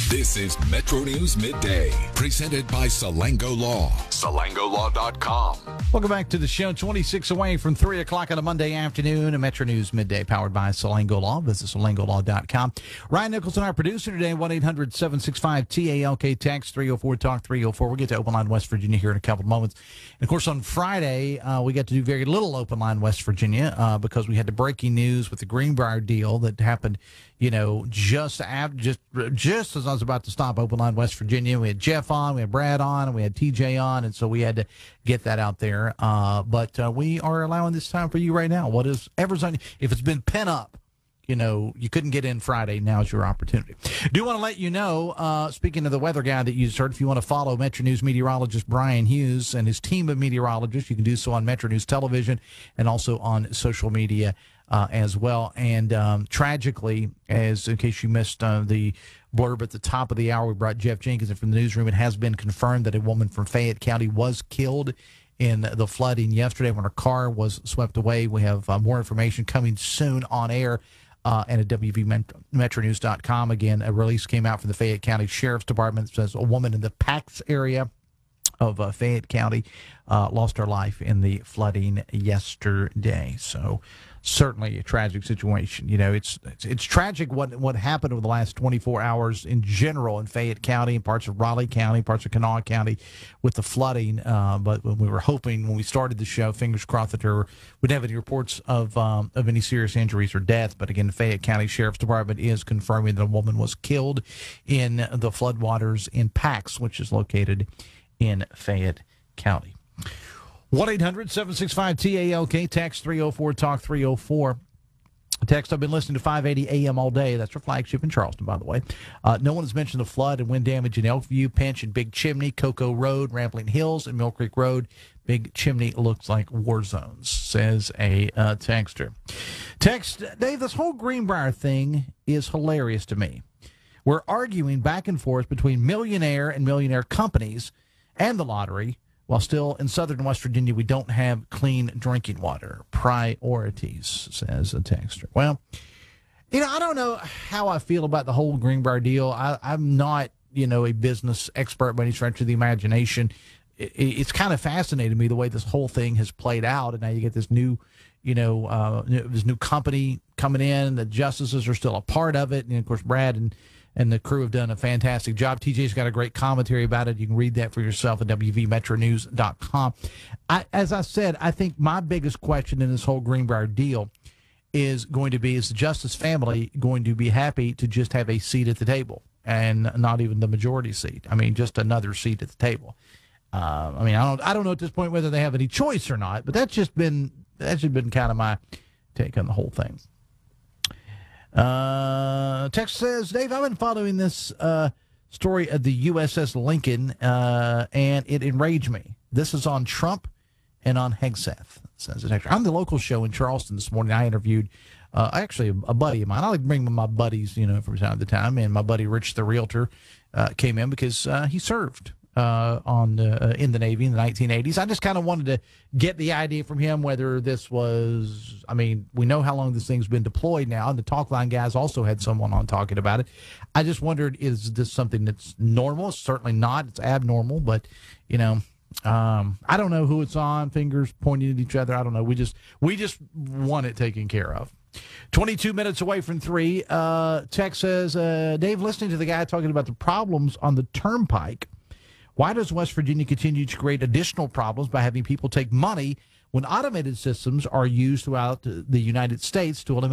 This is Metro News Midday, presented by Salango Law. SalangoLaw.com. Welcome back to the show. 26 away from 3 o'clock on a Monday afternoon. A Metro News Midday powered by Salango Law. Visit SalangoLaw.com. Ryan Nicholson, our producer today, 1-800-765-TALK, text 304-TALK 304. We'll get to Open Line West Virginia here in a couple of moments. And, of course, on Friday, we got to do very little Open Line West Virginia because we had the breaking news with the Greenbrier deal that happened, just as I was about to stop Open Line West Virginia. We had Jeff on, we had Brad on, and we had TJ on, and so we had to get that out there. But we are allowing this time for you right now. Whatever's on, if it's been pent up, you couldn't get in Friday, now's your opportunity. Do want to let you know, speaking of the weather guy that you just heard, if you want to follow Metro News meteorologist Brian Hughes and his team of meteorologists, you can do so on Metro News Television and also on social media as well. And tragically, in case you missed the blurb at the top of the hour, we brought Jeff Jenkins in from the newsroom. It has been confirmed that a woman from Fayette County was killed in the flooding yesterday when her car was swept away. We have more information coming soon on air and at WVMetroNews.com. Again, a release came out from the Fayette County Sheriff's Department that says a woman in the Pax area of Fayette County lost her life in the flooding yesterday. So certainly a tragic situation. It's tragic what happened over the last 24 hours in general in Fayette County and parts of Raleigh County, parts of Kanawha County with the flooding. But we were hoping when we started the show, fingers crossed, that we wouldn't have any reports of any serious injuries or death. But again, the Fayette County Sheriff's Department is confirming that a woman was killed in the floodwaters in Pax, which is located in Fayette County. 1-800-765-TALK, text 304-TALK 304. Text, I've been listening to 580 AM all day. That's our flagship in Charleston, by the way. No one has mentioned the flood and wind damage in Elkview, Pinch, and Big Chimney, Cocoa Road, Rambling Hills, and Mill Creek Road. Big Chimney looks like war zones, says a texter. Text, Dave, this whole Greenbrier thing is hilarious to me. We're arguing back and forth between millionaire and millionaire companies and the lottery, while still in southern West Virginia, we don't have clean drinking water. Priorities, says a texter. Well, I don't know how I feel about the whole Greenbrier deal. I'm not, a business expert by any stretch of the imagination. It's kind of fascinating to me the way this whole thing has played out, and now you get this new, this new company coming in. The justices are still a part of it, and of course, Brad and the crew have done a fantastic job. TJ's got a great commentary about it. You can read that for yourself at WVMetroNews.com. As I said, I think my biggest question in this whole Greenbrier deal is going to be, is the Justice family going to be happy to just have a seat at the table and not even the majority seat? I mean, just another seat at the table. I don't know at this point whether they have any choice or not, but that's just been kind of my take on the whole thing. Text says, Dave, I've been following this story of the USS Lincoln, and it enraged me. This is on Trump and on Hegseth, says the texter. On the local show in Charleston this morning, I interviewed actually a buddy of mine. I like to bring my buddies, from time to time, and my buddy Rich the Realtor came in because he served in the Navy in the 1980s. I just kind of wanted to get the idea from him whether this was, we know how long this thing's been deployed now, and the Talk Line guys also had someone on talking about it. I just wondered, is this something that's normal? It's certainly not. It's abnormal, but, I don't know who it's on, fingers pointing at each other. I don't know. We just want it taken care of. 22 minutes away from 3. Text says, Dave, listening to the guy talking about the problems on the turnpike, why does West Virginia continue to create additional problems by having people take money when automated systems are used throughout the United States to eliminate